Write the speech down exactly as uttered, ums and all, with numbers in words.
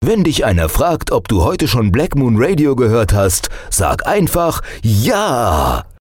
Wenn dich einer fragt, ob du heute schon Black Moon Radio gehört hast, sag einfach ja!